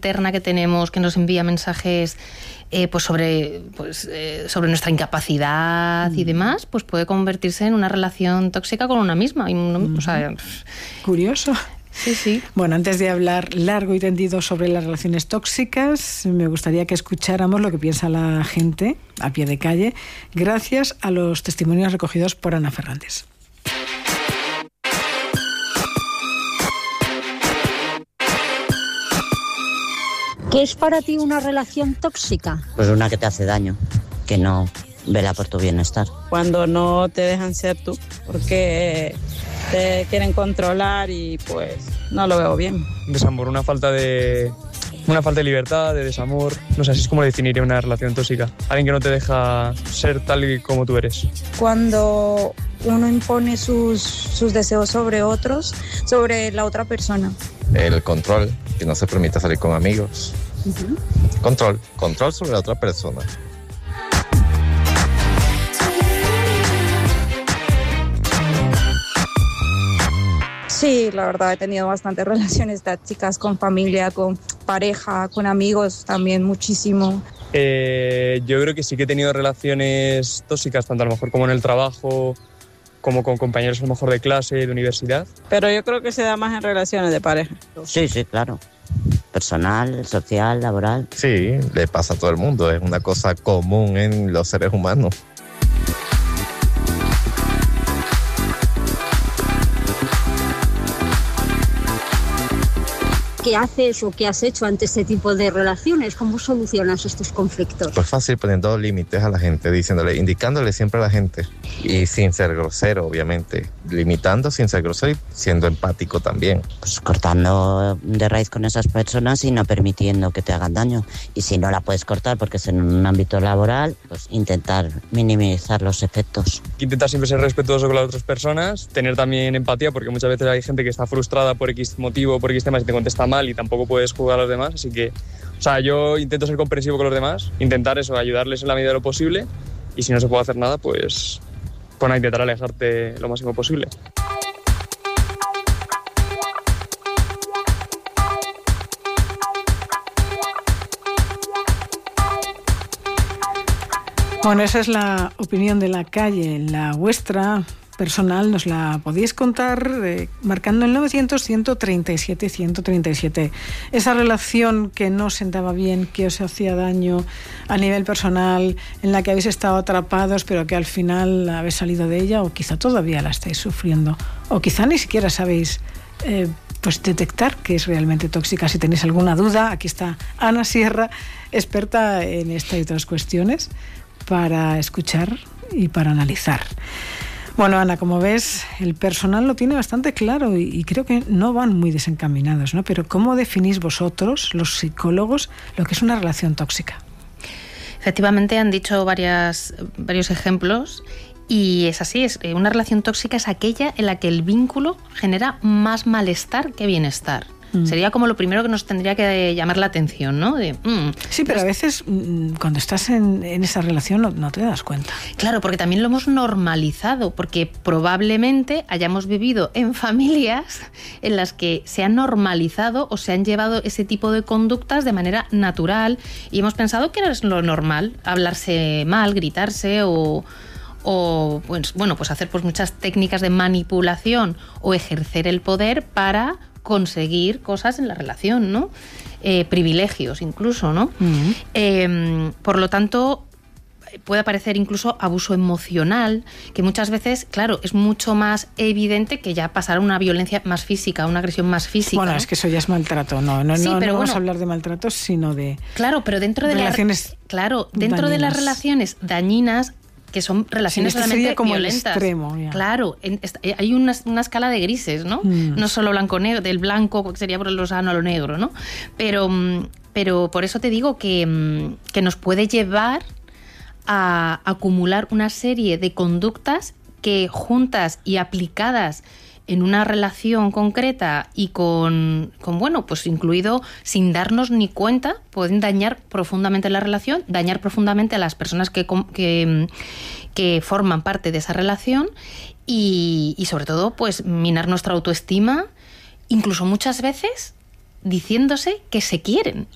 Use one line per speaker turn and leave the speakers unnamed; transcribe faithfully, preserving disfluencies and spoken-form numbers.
interna que tenemos, que nos envía mensajes eh, pues sobre, pues, eh, sobre nuestra incapacidad mm. y demás, pues puede convertirse en una relación tóxica con una misma. Y no, mm. o sea,
curioso.
Sí, sí.
Bueno, antes de hablar largo y tendido sobre las relaciones tóxicas, me gustaría que escucháramos lo que piensa la gente a pie de calle, gracias a los testimonios recogidos por Ana Ferrantes.
¿Qué es para ti una relación tóxica?
Pues una que te hace daño, que no vela por tu bienestar.
Cuando no te dejan ser tú, porque te quieren controlar y pues no lo veo bien.
Desamor, una falta de una falta de libertad, de desamor. No sé, así es como definiría una relación tóxica. Alguien que no te deja ser tal y como tú eres.
Cuando uno impone sus, sus deseos sobre otros, sobre la otra persona.
El control, que no se permite salir con amigos. Uh-huh. Control, control sobre la otra persona.
Sí, la verdad he tenido bastantes relaciones tóxicas con familia, con pareja, con amigos también muchísimo.
Eh, yo creo que sí que he tenido relaciones tóxicas, tanto a lo mejor como en el trabajo, como con compañeros a lo mejor de clase, de universidad.
Pero yo creo que se da más en relaciones de pareja.
Sí, sí, claro. Personal, social, laboral.
Sí, le pasa a todo el mundo, es una cosa común en los seres humanos.
¿Qué haces o qué has hecho ante este tipo de relaciones? ¿Cómo solucionas estos conflictos?
Pues fácil, poniendo límites a la gente, diciéndole, indicándole siempre a la gente. Y sin ser grosero, obviamente. Limitando sin ser grosero y siendo empático también.
Pues cortando de raíz con esas personas y no permitiendo que te hagan daño. Y si no la puedes cortar porque es en un ámbito laboral, pues intentar minimizar los efectos.
Intentar siempre ser respetuoso con las otras personas, tener también empatía, porque muchas veces hay gente que está frustrada por X motivo, por X temas y te contesta mal y tampoco puedes jugar a los demás, así que, o sea, yo intento ser comprensivo con los demás, intentar eso, ayudarles en la medida de lo posible, y si no se puede hacer nada, pues, pues a intentar alejarte lo máximo posible.
Bueno, esa es la opinión de la calle, la vuestra personal nos la podéis contar eh, marcando el novecientos, ciento treinta y siete, ciento treinta y siete. Esa relación que no sentaba bien, que os hacía daño a nivel personal, en la que habéis estado atrapados, pero que al final habéis salido de ella, o quizá todavía la estáis sufriendo, o quizá ni siquiera sabéis eh, pues detectar que es realmente tóxica. Si tenéis alguna duda, aquí está Ana Sierra, experta en esta y otras cuestiones, para escuchar y para analizar. Bueno, Ana, como ves, el personal lo tiene bastante claro y, y creo que no van muy desencaminados, ¿no? Pero ¿cómo definís vosotros, los psicólogos, lo que es una relación tóxica?
Efectivamente, han dicho varias, varios ejemplos y es así, es, una relación tóxica es aquella en la que el vínculo genera más malestar que bienestar. Sería como lo primero que nos tendría que llamar la atención, ¿no? De, mm,
sí, pero a veces mm, cuando estás en, en esa relación no, no te das cuenta.
Claro, porque también lo hemos normalizado, porque probablemente hayamos vivido en familias en las que se han normalizado o se han llevado ese tipo de conductas de manera natural y hemos pensado que era lo normal, hablarse mal, gritarse o... o pues, bueno, pues hacer pues muchas técnicas de manipulación o ejercer el poder para conseguir cosas en la relación, ¿no? Eh, privilegios incluso, ¿no? Uh-huh. Eh, por lo tanto, puede aparecer incluso abuso emocional, que muchas veces, claro, es mucho más evidente que ya pasar a una violencia más física, una agresión más física.
Bueno,
¿no?
Es que eso ya es maltrato, no, no,
sí,
no,
pero
no vamos
bueno,
a hablar de maltrato, sino de
claro, pero dentro de
relaciones
la, claro, dentro dañinas. de las relaciones dañinas, que son relaciones
sí, este
realmente
como
violentas.
El extremo, ya.
Claro, en, hay una, una escala de grises, ¿no? Mm. No solo blanco-negro, del blanco que sería por lo sano a lo negro, ¿no? Pero, pero por eso te digo que, que nos puede llevar a acumular una serie de conductas que juntas y aplicadas en una relación concreta y con, con, bueno, pues incluido sin darnos ni cuenta, pueden dañar profundamente la relación, dañar profundamente a las personas que, que, que forman parte de esa relación y, y sobre todo, pues minar nuestra autoestima, incluso muchas veces diciéndose que se quieren